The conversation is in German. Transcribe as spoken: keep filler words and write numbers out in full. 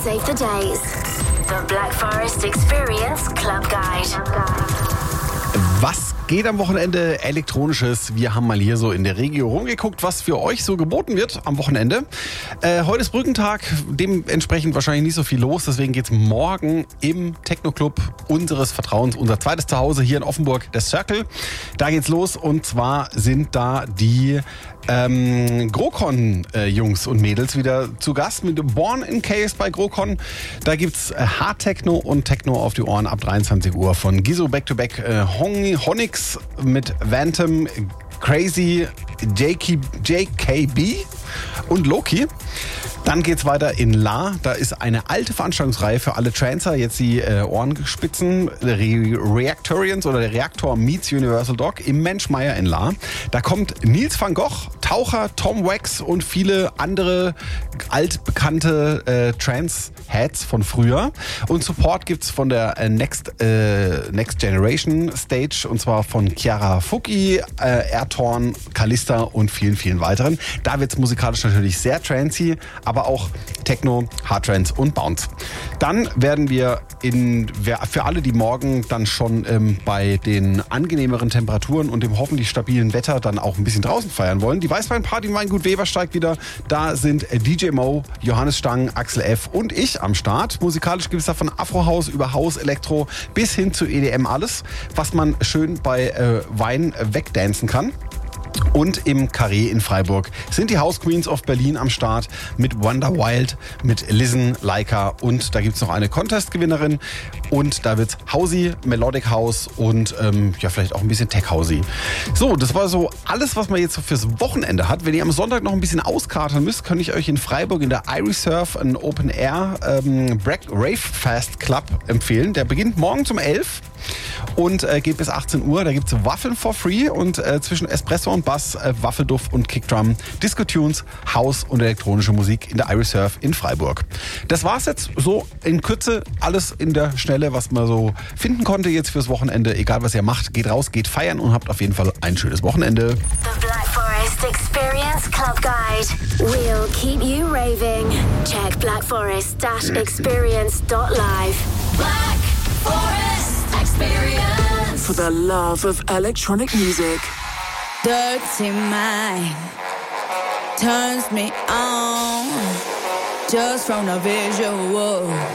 Save the dates. The Black Forest Experience Club Guide. Was geht am Wochenende Elektronisches? Wir haben mal hier so in der Region rumgeguckt, was für euch so geboten wird am Wochenende. Äh, heute ist Brückentag, dementsprechend wahrscheinlich nicht so viel los. Deswegen geht's morgen im Techno-Club unseres Vertrauens, unser zweites Zuhause hier in Offenburg, der Circle. Da geht's los und zwar sind da die ähm, GroCon-Jungs und Mädels wieder zu Gast mit Born in Chaos bei GroCon. Da gibt's äh, Hard Techno und Techno auf die Ohren ab dreiundzwanzig Uhr von Gizo Back-to-Back, äh, Hon- Honix mit Phantom, Crazy, J K B und Loki. Dann geht's weiter in La. Da ist eine alte Veranstaltungsreihe für alle Trancer. Jetzt die äh, Ohrenspitzen, Re- Reactorians oder der Reaktor meets Universal Dog im Menschmeier in La. Da kommt Nils van Gogh, Taucher, Tom Wax und viele andere altbekannte äh, Trance-Heads von früher. Und Support gibt's von der äh, Next, äh, Next Generation Stage und zwar von Chiara Fuki, äh, Airtorn, Callista und vielen, vielen weiteren. Da wird's musikalisch natürlich sehr trancy, aber auch Techno, Hardtrance und Bounce. Dann werden wir in, für alle, die morgen dann schon ähm, bei den angenehmeren Temperaturen und dem hoffentlich stabilen Wetter dann auch ein bisschen draußen feiern wollen. Die Weißweinparty Weingut Weber steigt wieder. Da sind D J Mo, Johannes Stang, Axel F. und ich am Start. Musikalisch gibt es da von Afro-House über House, Elektro bis hin zu E D M alles, was man schön bei äh, Wein wegdancen kann. Und im Carré in Freiburg sind die House Queens of Berlin am Start mit Wonder Wild, mit Listen, Leica und da gibt's noch eine Contest-Gewinnerin und da wird's Housey, Melodic House und ähm, ja vielleicht auch ein bisschen Tech Housey. So, das war so alles, was man jetzt so fürs Wochenende hat. Wenn ihr am Sonntag noch ein bisschen auskatern müsst, kann ich euch in Freiburg in der Irish Surf einen Open Air ähm, Rave Fast Club empfehlen. Der beginnt morgen um elf und äh, geht bis achtzehn Uhr. Da gibt's Waffeln for free und äh, zwischen Espresso und Bass, äh, Waffelduft und Kickdrum, Disco-Tunes, House und elektronische Musik in der Irish Surf in Freiburg. Das war's jetzt so in Kürze, alles in der Schnelle, was man so finden konnte jetzt fürs Wochenende. Egal was ihr macht, geht raus, geht feiern und habt auf jeden Fall ein schönes Wochenende. The Black Forest Experience Club Guide. We'll keep you raving. Check black forest dash experience dot live. Black Forest Experience. For the love of electronic music. Dirty mind turns me on just from the visual.